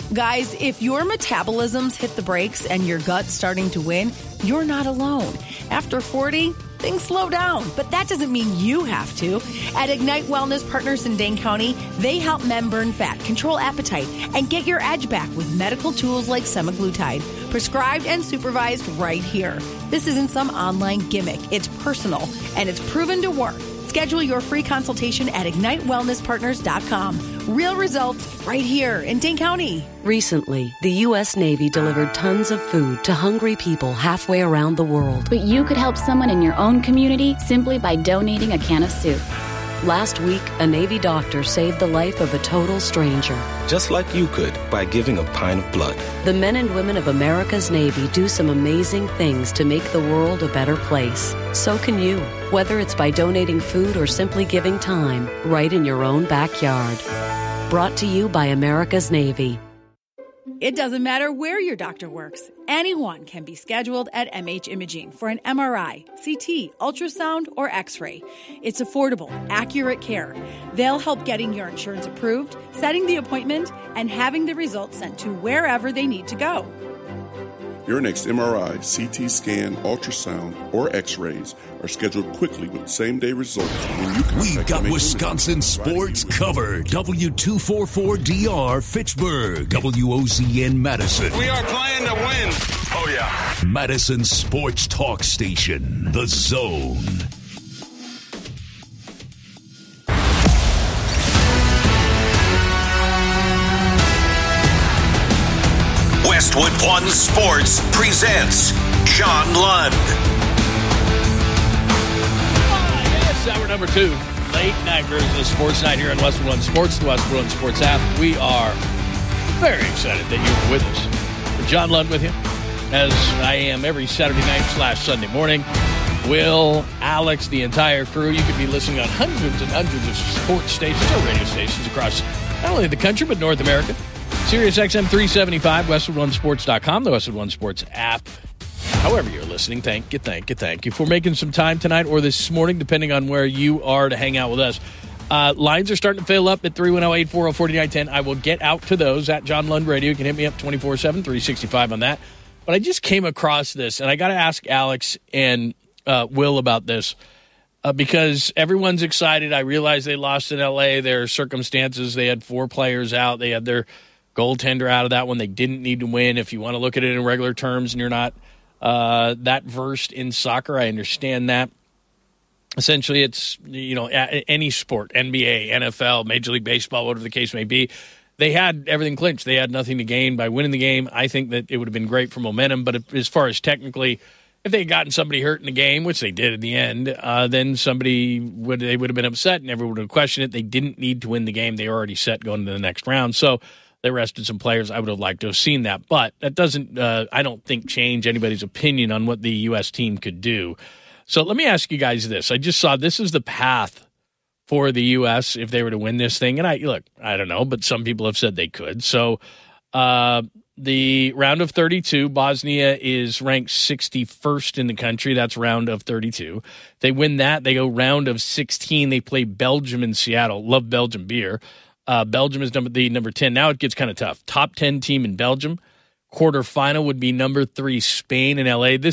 Guys, if your metabolism's hit the brakes and your gut's starting to win, you're not alone. After 40, things slow down, but that doesn't mean you have to. At Ignite Wellness Partners in Dane County, they help men burn fat, control appetite, and get your edge back with medical tools like semaglutide, prescribed and supervised right here. This isn't some online gimmick. It's personal, and it's proven to work. Schedule your free consultation at IgniteWellnessPartners.com. Real results right here in Dane County. Recently, the U.S. Navy delivered tons of food to hungry people halfway around the world. But you could help someone in your own community simply by donating a can of soup. Last week, a Navy doctor saved the life of a total stranger. Just like you could by giving a pint of blood. The men and women of America's Navy do some amazing things to make the world a better place. So can you, whether it's by donating food or simply giving time, right in your own backyard. Brought to you by America's Navy. It doesn't matter where your doctor works. Anyone can be scheduled at MH Imaging for an MRI, CT, ultrasound, or X-ray. It's affordable, accurate care. They'll help getting your insurance approved, setting the appointment, and having the results sent to wherever they need to go. Your next MRI, CT scan, ultrasound, or X-rays are scheduled quickly with same-day results when you can. We've got Wisconsin sports covered. W244DR Fitchburg, WOZN Madison. We are playing to win. Oh, yeah. Madison Sports Talk Station, The Zone. Westwood One Sports presents John Lund. Yes, hour number 2, late night version of Sports Night here on Westwood One Sports, the Westwood One Sports app. We are very excited that you're with us. John Lund with you, as I am every Saturday night / Sunday morning. Will, Alex, the entire crew. You could be listening on hundreds and hundreds of sports stations or radio stations across not only the country but North America. Sirius XM 375, WestwoodOneSports.com, the Westwood One Sports app. However you're listening, thank you for making some time tonight or this morning, depending on where you are, to hang out with us. Lines are starting to fill up at 310-840-4910. I will get out to those at John Lund Radio. You can hit me up 24/7, 365 on that. But I just came across this, and I got to ask Alex and Will about this because everyone's excited. I realize they lost in L.A. Their circumstances, they had 4 players out. They had their goaltender out of that one. They didn't need to win. If you want to look at it in regular terms and you're not that versed in soccer, I understand that. Essentially, it's, any sport, NBA, NFL, Major League Baseball, whatever the case may be, they had everything clinched. They had nothing to gain by winning the game. I think that it would have been great for momentum, but as far as technically, if they had gotten somebody hurt in the game, which they did in the end, then they would have been upset and everyone would have questioned it. They didn't need to win the game. They were already set going to the next round. So they rested some players. I would have liked to have seen that. But that doesn't, I don't think, change anybody's opinion on what the U.S. team could do. So let me ask you guys this. I just saw this is the path for the U.S. if they were to win this thing. And I don't know, but some people have said they could. So the round of 32, Bosnia is ranked 61st in the country. That's round of 32. They win that. They go round of 16. They play Belgium in Seattle. Love Belgium beer. Belgium is number 10. Now it gets kind of tough. Top 10 team in Belgium. Quarterfinal would be number 3 Spain and LA.